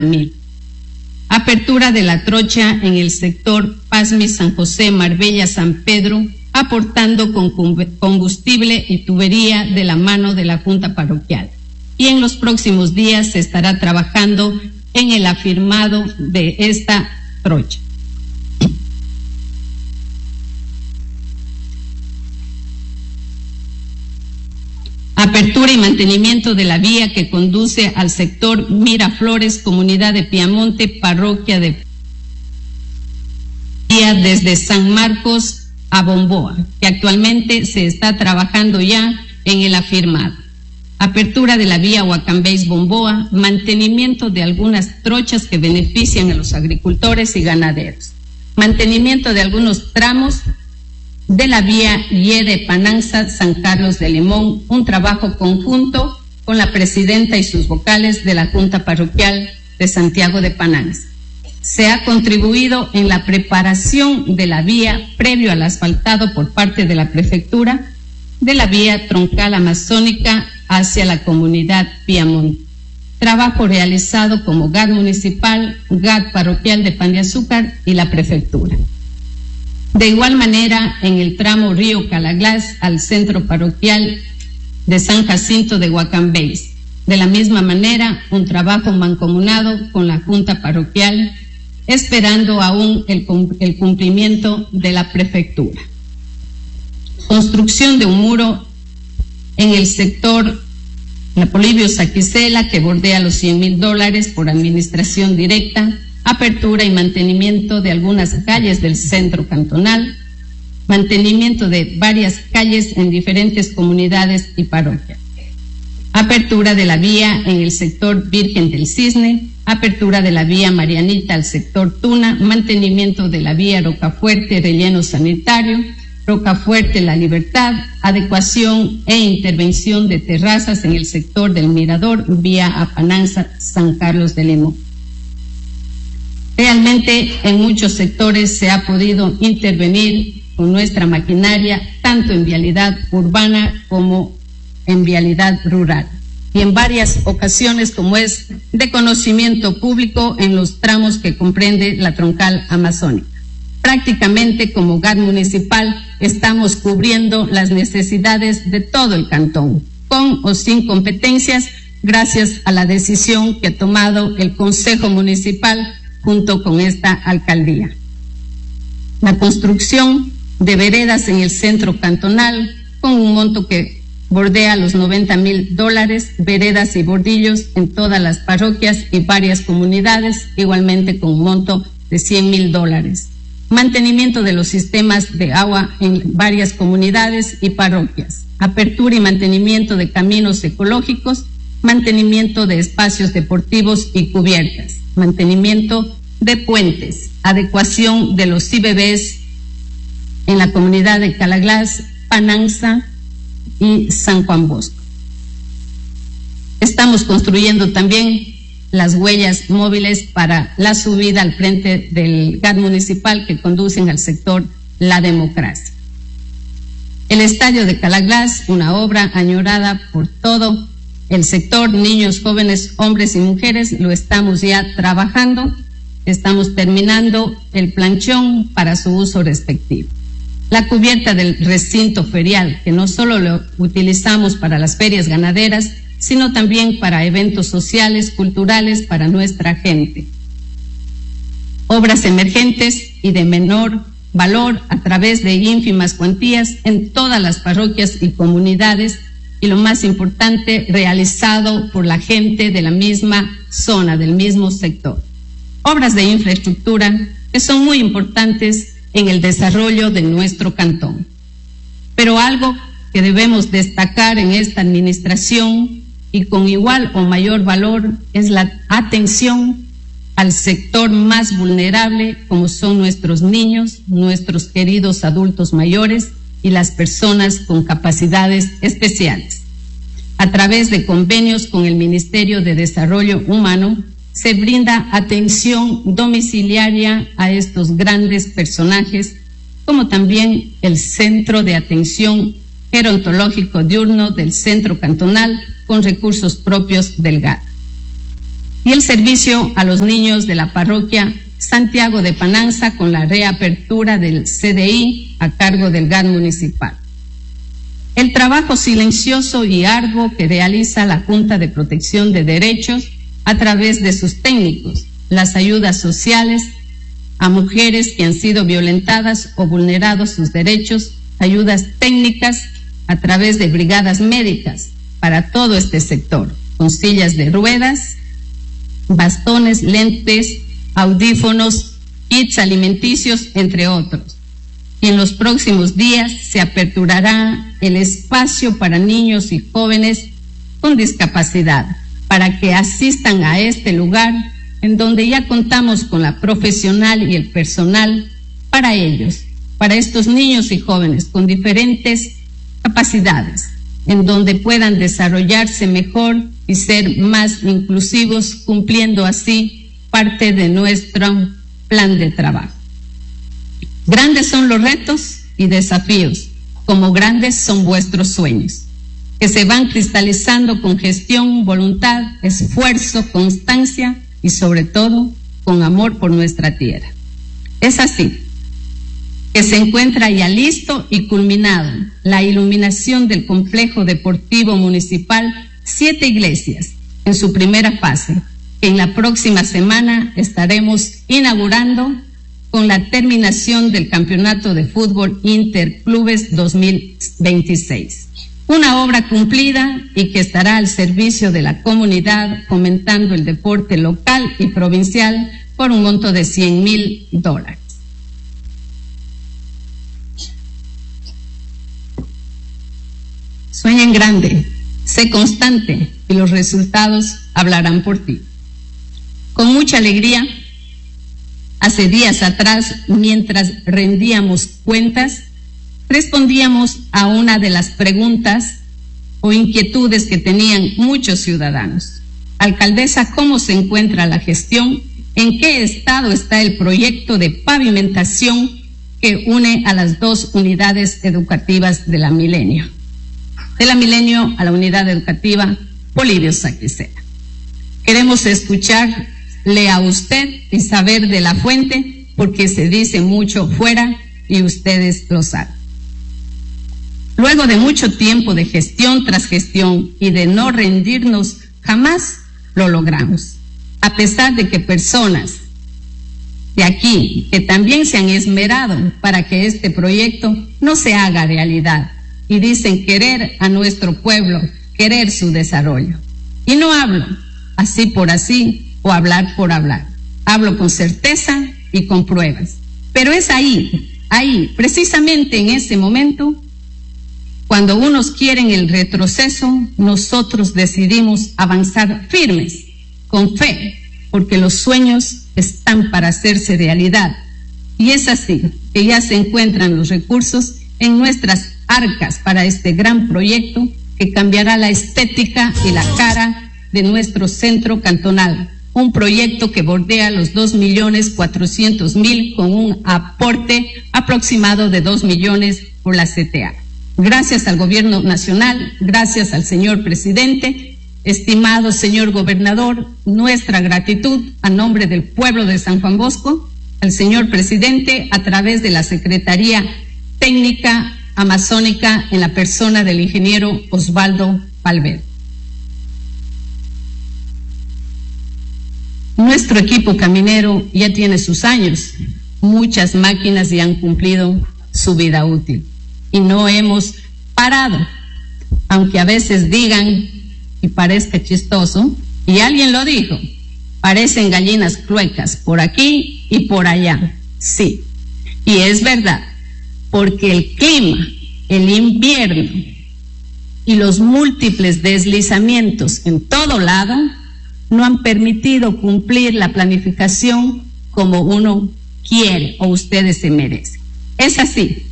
Apertura de la trocha en el sector Pasmi, San José, Marbella, San Pedro, aportando con combustible y tubería de la mano de la Junta Parroquial. Y en los próximos días se estará trabajando en el afirmado de esta trocha. Apertura y mantenimiento de la vía que conduce al sector Miraflores, Comunidad de Piamonte, Parroquia de Vía desde San Marcos a Bomboa, que actualmente se está trabajando ya en el afirmado. Apertura de la vía Huacambeis-Bomboa, mantenimiento de algunas trochas que benefician a los agricultores y ganaderos. Mantenimiento de algunos tramos de la vía Yede Pananza, San Carlos de Limón, un trabajo conjunto con la presidenta y sus vocales de la Junta Parroquial de Santiago de Pananza. Se ha contribuido en la preparación de la vía previo al asfaltado por parte de la prefectura de la vía troncal amazónica hacia la comunidad Piamonte. Trabajo realizado como GAD municipal, GAD parroquial de Pan de Azúcar y la prefectura. De igual manera, en el tramo Río Calaglás al centro parroquial de San Jacinto de Huacambeis. De la misma manera, un trabajo mancomunado con la Junta Parroquial, esperando aún el cumplimiento de la prefectura. Construcción de un muro en el sector La Polibio Saquicela, que bordea los $100,000 por administración directa. Apertura y mantenimiento de algunas calles del centro cantonal, mantenimiento de varias calles en diferentes comunidades y parroquias. Apertura de la vía en el sector Virgen del Cisne, apertura de la vía Marianita al sector Tuna, mantenimiento de la vía Rocafuerte, relleno sanitario, Rocafuerte La Libertad, adecuación e intervención de terrazas en el sector del Mirador, vía Apananza, San Carlos de Limón. Realmente en muchos sectores se ha podido intervenir con nuestra maquinaria, tanto en vialidad urbana como en vialidad rural. Y en varias ocasiones, como es de conocimiento público, en los tramos que comprende la troncal amazónica. Prácticamente como GAD municipal estamos cubriendo las necesidades de todo el cantón, con o sin competencias, gracias a la decisión que ha tomado el Consejo Municipal junto con esta alcaldía. La construcción de veredas en el centro cantonal con un monto que bordea los $90,000, veredas y bordillos en todas las parroquias y varias comunidades, igualmente con un monto de $100,000. Mantenimiento de los sistemas de agua en varias comunidades y parroquias. Apertura y mantenimiento de caminos ecológicos, mantenimiento de espacios deportivos y cubiertas. Mantenimiento de puentes, adecuación de los IBBs en la comunidad de Calaglás, Pananza y San Juan Bosco. Estamos construyendo también las huellas móviles para la subida al frente del GAD municipal que conducen al sector La Democracia. El estadio de Calaglás, una obra añorada por todo el sector, niños, jóvenes, hombres y mujeres, lo estamos ya trabajando, estamos terminando el planchón para su uso respectivo. La cubierta del recinto ferial, que no solo lo utilizamos para las ferias ganaderas, sino también para eventos sociales, culturales, para nuestra gente. Obras emergentes y de menor valor a través de ínfimas cuantías en todas las parroquias y comunidades, y lo más importante, realizado por la gente de la misma zona, del mismo sector. Obras de infraestructura que son muy importantes en el desarrollo de nuestro cantón. Pero algo que debemos destacar en esta administración y con igual o mayor valor es la atención al sector más vulnerable, como son nuestros niños, nuestros queridos adultos mayores y las personas con capacidades especiales. A través de convenios con el Ministerio de Desarrollo Humano, se brinda atención domiciliaria a estos grandes personajes, como también el Centro de Atención Gerontológico Diurno del Centro Cantonal con recursos propios del GAD. y el servicio a los niños de la parroquia Santiago de Pananza con la reapertura del CDI a cargo del GAD municipal. El trabajo silencioso y arduo que realiza la Junta de Protección de Derechos a través de sus técnicos, las ayudas sociales a mujeres que han sido violentadas o vulnerados sus derechos, ayudas técnicas a través de brigadas médicas para todo este sector, con sillas de ruedas, bastones, lentes, audífonos, kits alimenticios, entre otros. Y en los próximos días se aperturará el espacio para niños y jóvenes con discapacidad, para que asistan a este lugar en donde ya contamos con la profesional y el personal para ellos, para estos niños y jóvenes con diferentes capacidades, en donde puedan desarrollarse mejor y ser más inclusivos, cumpliendo así parte de nuestro plan de trabajo. Grandes son los retos y desafíos, como grandes son vuestros sueños, que se van cristalizando con gestión, voluntad, esfuerzo, constancia y sobre todo con amor por nuestra tierra. Es así que se encuentra ya listo y culminado la iluminación del complejo deportivo municipal 7 Iglesias en su primera fase, que en la próxima semana estaremos inaugurando con la terminación del Campeonato de Fútbol Interclubes 2026. Una obra cumplida y que estará al servicio de la comunidad, fomentando el deporte local y provincial por un monto de $100,000. Sueña en grande, sé constante y los resultados hablarán por ti. Con mucha alegría, hace días atrás, mientras rendíamos cuentas, respondíamos a una de las preguntas o inquietudes que tenían muchos ciudadanos. Alcaldesa, ¿cómo se encuentra la gestión? ¿En qué estado está el proyecto de pavimentación que une a las dos unidades educativas de la Milenio? De la Milenio a la unidad educativa Polibio Saquicela. Queremos escucharle a usted y saber de la fuente, porque se dice mucho fuera y ustedes lo saben. Luego de mucho tiempo de gestión tras gestión y de no rendirnos, jamás lo logramos. A pesar de que personas de aquí, que también se han esmerado para que este proyecto no se haga realidad, y dicen querer a nuestro pueblo, querer su desarrollo. Y no hablo así por así o hablar por hablar. Hablo con certeza y con pruebas. Pero es ahí, precisamente en ese momento, cuando unos quieren el retroceso, nosotros decidimos avanzar firmes, con fe, porque los sueños están para hacerse realidad. Y es así que ya se encuentran los recursos en nuestras arcas para este gran proyecto que cambiará la estética y la cara de nuestro centro cantonal. Un proyecto que bordea los 2.400.000 con un aporte aproximado de 2 millones por la CTA. Gracias al gobierno nacional, gracias al señor presidente, estimado señor gobernador, nuestra gratitud a nombre del pueblo de San Juan Bosco, al señor presidente a través de la Secretaría Técnica Amazónica en la persona del ingeniero Osvaldo Valverde. Nuestro equipo caminero ya tiene sus años, muchas máquinas ya han cumplido su vida útil y no hemos parado, aunque a veces digan y parezca chistoso, y alguien lo dijo, parecen gallinas cluecas por aquí y por allá. Sí, y es verdad, porque el clima, el invierno y los múltiples deslizamientos en todo lado no han permitido cumplir la planificación como uno quiere o ustedes se merecen. Es así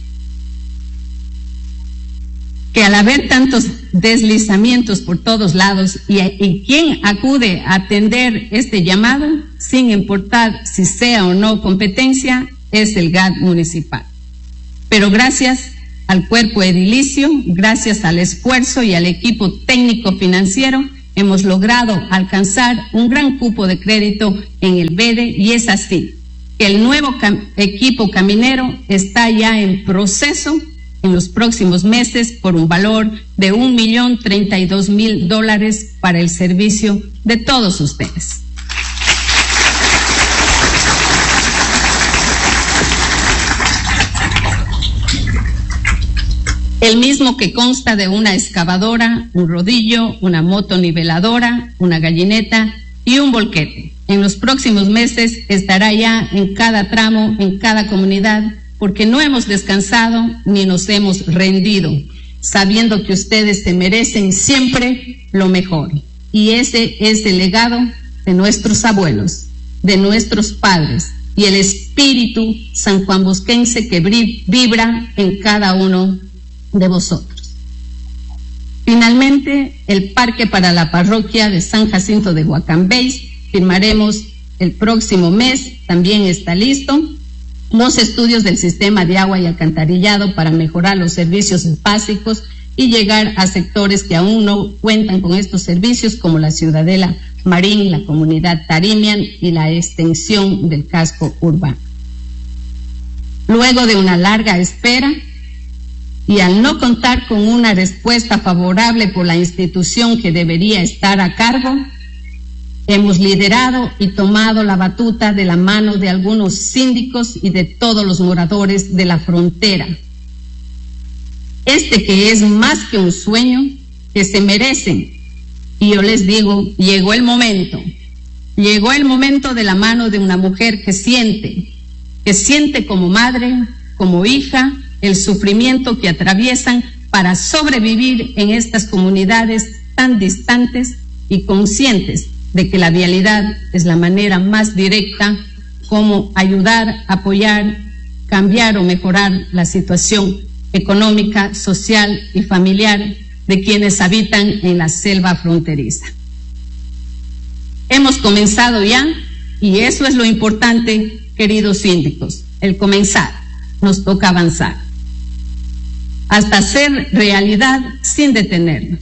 que al haber tantos deslizamientos por todos lados y quien acude a atender este llamado, sin importar si sea o no competencia, es el GAD municipal. Pero gracias al cuerpo edilicio, gracias al esfuerzo y al equipo técnico financiero, hemos logrado alcanzar un gran cupo de crédito en el BEDE y es así que el nuevo equipo caminero está ya en proceso en los próximos meses por un valor de $1.032.000 para el servicio de todos ustedes. El mismo que consta de una excavadora, un rodillo, una motoniveladora, una gallineta y un volquete. En los próximos meses estará ya en cada tramo, en cada comunidad, porque no hemos descansado ni nos hemos rendido, sabiendo que ustedes se merecen siempre lo mejor. Y ese es el legado de nuestros abuelos, de nuestros padres y el espíritu sanjuanbosquense que vibra en cada uno de vosotros. Finalmente, el parque para la parroquia de San Jacinto de Huacambeis firmaremos el próximo mes, también está listo. Los estudios del sistema de agua y alcantarillado para mejorar los servicios básicos y llegar a sectores que aún no cuentan con estos servicios, como la Ciudadela Marín, la comunidad Tarimian y la extensión del casco urbano. Luego de una larga espera, y al no contar con una respuesta favorable por la institución que debería estar a cargo, hemos liderado y tomado la batuta de la mano de algunos síndicos y de todos los moradores de la frontera. Que es más que un sueño, que se merecen. Y yo les digo, llegó el momento de la mano de una mujer que siente como madre, como hija, el sufrimiento que atraviesan para sobrevivir en estas comunidades tan distantes y conscientes de que la vialidad es la manera más directa como ayudar, apoyar, cambiar o mejorar la situación económica, social y familiar de quienes habitan en la selva fronteriza. Hemos comenzado ya, y eso es lo importante, queridos síndicos, el comenzar. Nos toca avanzar hasta hacer realidad sin detenernos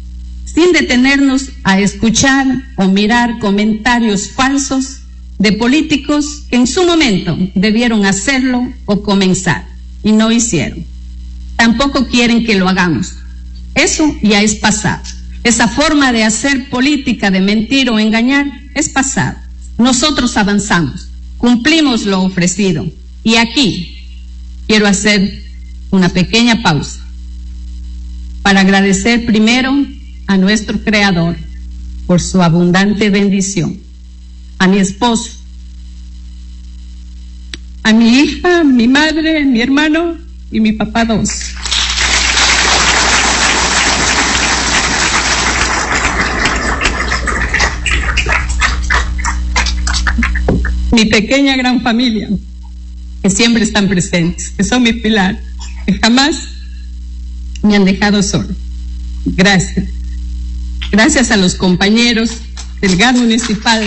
a escuchar o mirar comentarios falsos de políticos que en su momento debieron hacerlo o comenzar y no hicieron. Tampoco quieren que lo hagamos. Eso ya es pasado. Esa forma de hacer política, de mentir o engañar, es pasado. Nosotros avanzamos, cumplimos lo ofrecido. Y aquí quiero hacer una pequeña pausa para agradecer primero a nuestro Creador por su abundante bendición, a mi esposo, a mi hija, mi madre, mi hermano y mi papá 2. Mi pequeña gran familia, que siempre están presentes, que son mi pilar, que jamás me han dejado solo. Gracias. Gracias a los compañeros del GAD municipal.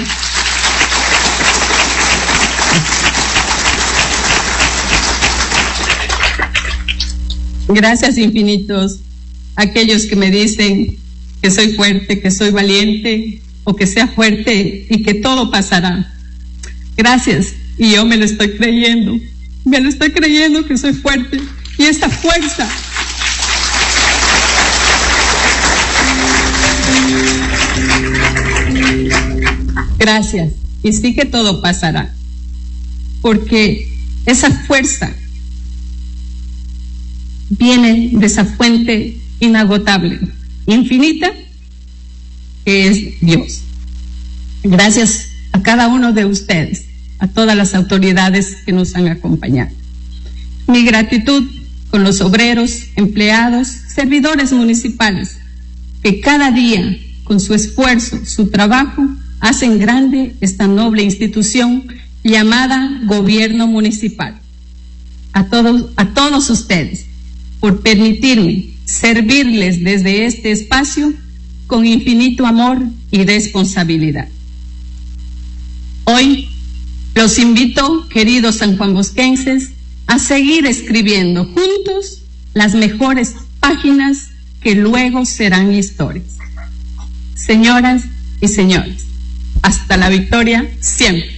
Gracias infinitos a aquellos que me dicen que soy fuerte, que soy valiente, o que sea fuerte y que todo pasará. Gracias, y yo me lo estoy creyendo que soy fuerte, y esa fuerza gracias, y sí que todo pasará, porque esa fuerza viene de esa fuente inagotable, infinita, que es Dios. Gracias a cada uno de ustedes, a todas las autoridades que nos han acompañado. Mi gratitud con los obreros, empleados, servidores municipales, que cada día, con su esfuerzo, su trabajo, hacen grande esta noble institución llamada Gobierno Municipal. A todos ustedes, por permitirme servirles desde este espacio con infinito amor y responsabilidad. Hoy los invito, queridos sanjuanbosquenses, a seguir escribiendo juntos las mejores páginas que luego serán historias. Señoras y señores, hasta la victoria siempre.